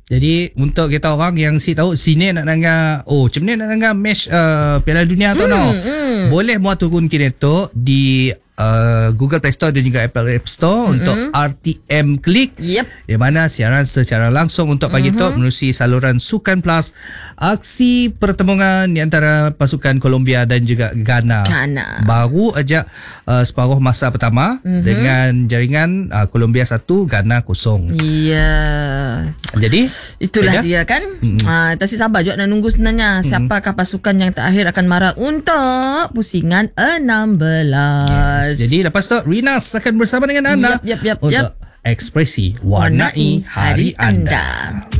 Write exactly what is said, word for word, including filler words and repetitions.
Jadi untuk kita orang yang si tahu sini nak dengar, oh macam ni nak dengar match uh, Piala Dunia atau Hmm, no, hmm. boleh muat turun kini tu di uh, Google Play Store dan juga Apple App Store, mm-hmm. untuk R T M Click, Yep. di mana siaran secara langsung untuk pagi mm-hmm. tu menerusi saluran Sukan Plus, aksi pertembungan di antara pasukan Colombia dan juga Ghana. Ghana. Baru aja uh, separuh masa pertama mm-hmm. dengan jaringan uh, Colombia satu, Ghana kosong. Ya. Jadi itulah Aida? dia kan. Mm-hmm. Ah, tak sabar juga nak nunggu sebenarnya. Mm-hmm. Siapakah pasukan yang terakhir akan marah untuk pusingan enam belas. Yes. Jadi lepas tu Rinas akan bersama dengan anda Yap, yap, yap, untuk yap. ekspresi warnai hari anda.